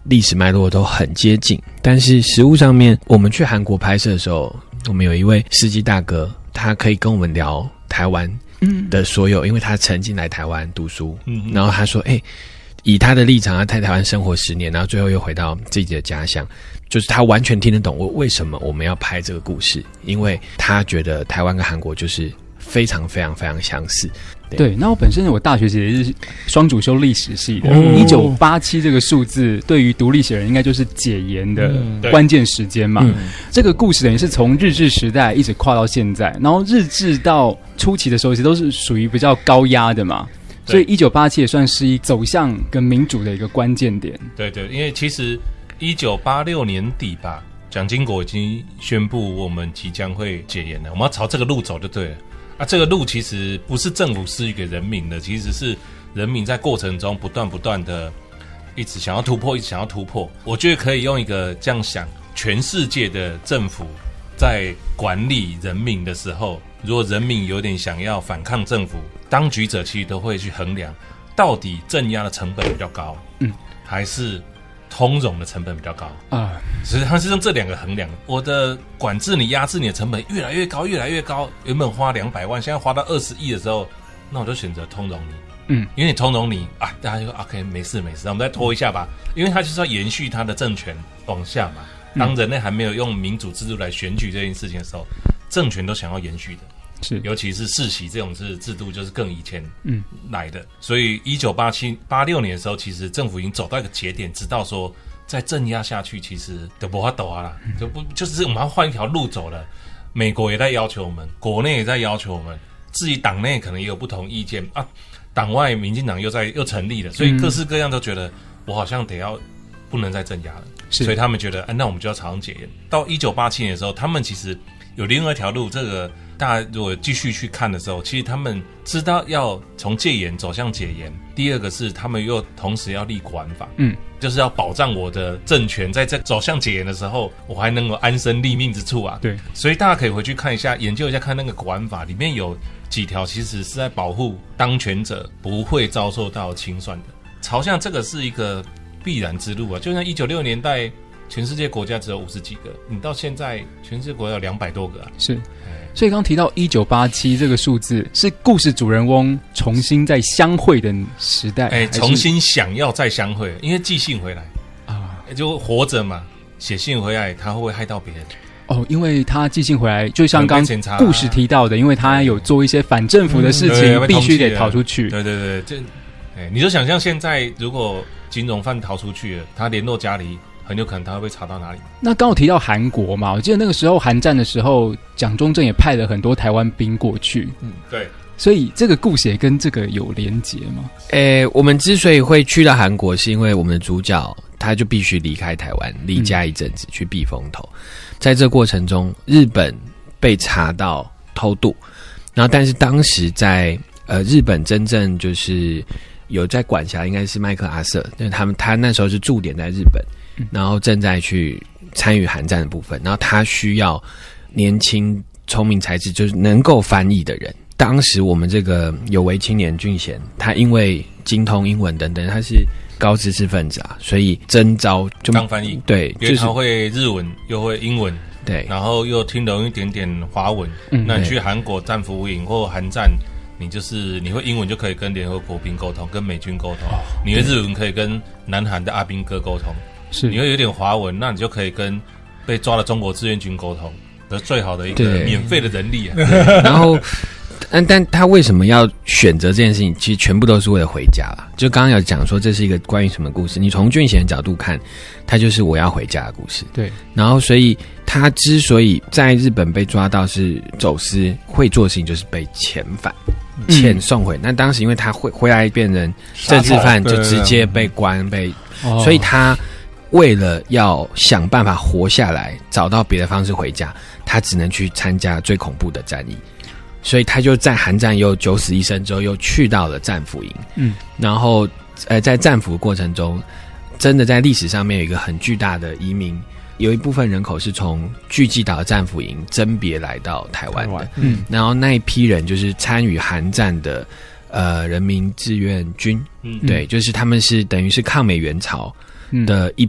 历史脉络都很接近，但是实务上面，我们去韩国拍摄的时候，我们有一位司机大哥，他可以跟我们聊台湾的所有，因为他曾经来台湾读书，然后他说，以他的立场，他在台湾生活10年，然后最后又回到自己的家乡，就是他完全听得懂为什么我们要拍这个故事，因为他觉得台湾跟韩国就是非常非常非常相似。 对，那我本身我大学也是双主修历史系的，1987这个数字对于读历史的人应该就是解严的关键时间嘛。这个故事等于是从日治时代一直跨到现在，然后日治到初期的时候，其实都是属于比较高压的嘛。所以1987也算是走向跟民主的一个关键点。 对对，因为其实1986年底吧，蒋经国已经宣布我们即将会解严了，我们要朝这个路走就对了。这个路其实不是政府施予给人民的，其实是人民在过程中不断的一直想要突破，一直想要突破。我觉得可以用一个这样想，全世界的政府在管理人民的时候，如果人民有点想要反抗政府，当局者其实都会去衡量，到底镇压的成本比较高，还是通融的成本比较高啊？所以他是用这两个衡量。我的管制你、压制你的成本越来越高，越来越高。原本花200万，现在花到20亿的时候，那我就选择通融你。因为你通融你啊，大家就说 OK， 没事，我们再拖一下吧。因为他就是要延续他的政权往下嘛。当人类还没有用民主制度来选举这件事情的时候，政权都想要延续的。是，尤其是世袭这种制度，就是更以前来的。所以1986年的时候，其实政府已经走到一个节点，知道说再镇压下去，其实就没办法啦，就是我们要换一条路走了。美国也在要求我们，国内也在要求我们，自己党内可能也有不同意见啊。党外民进党又成立了，所以各式各样都觉得我好像不能再镇压了，所以他们觉得那我们就要朝向解严。到1987年的时候，他们其实有另外一条路，这个大家如果继续去看的时候，其实他们知道要从戒严走向解严。第二个是他们又同时要立国安法，就是要保障我的政权在这走向解严的时候，我还能够安身立命之处啊。对，所以大家可以回去看一下，研究一下，看那个国安法里面有几条其实是在保护当权者不会遭受到清算的，朝向这个是一个必然之路啊。就像1960年代，全世界国家只有50几个，你到现在全世界国家有200多个啊。是，所以刚提到1987这个数字，是故事主人翁重新再相会的时代，重新想要再相会，因为寄信回来啊，就活着嘛，写信回来，他会不会害到别人？因为他寄信回来，就像刚故事提到的，因为他有做一些反政府的事情，必须得逃出去。对，你就想象现在如果金融犯逃出去了，他联络家里，很有可能他会被查到哪里。那刚好提到韩国嘛，我记得那个时候韩战的时候，蒋中正也派了很多台湾兵过去。对。所以这个故事也跟这个有连结吗？ 我们之所以会去到韩国，是因为我们的主角他就必须离开台湾，离家一阵子去避风头。在这过程中，日本被查到偷渡，然后但是当时在日本真正就是有在管辖，应该是麦克阿瑟，因为他那时候是驻点在日本，然后正在去参与韩战的部分，然后他需要年轻聪明才智，就是能够翻译的人。当时我们这个有为青年俊贤，他因为精通英文等等，他是高知识分子啊，所以征召就当翻译。对，因为他会日文又会英文，对，然后又听懂一点点华文。那你去韩国战俘营或韩战，你会英文就可以跟联合国兵沟通，跟美军沟通；你会日文可以跟南韩的阿兵哥沟通；你会有点华文，那你就可以跟被抓的中国志愿军沟通。这是最好的一个免费的人力啊。然后。但他为什么要选择这件事情？其实全部都是为了回家啦。就刚刚有讲说这是一个关于什么故事，你从俊贤的角度看，他就是我要回家的故事。对，然后所以他之所以在日本被抓到是走私，会做的事情就是被遣返，遣送回。那当时因为他回来变成政治犯，就直接被关所以他为了要想办法活下来，找到别的方式回家，他只能去参加最恐怖的战役。所以他就在韩战又九死一生之后，又去到了战俘营。然后在战俘过程中，真的在历史上面有一个很巨大的移民，有一部分人口是从巨济岛的战俘营甄别来到台湾的。然后那一批人就是参与韩战的人民志愿军。对，就是他们是等于是抗美援朝的一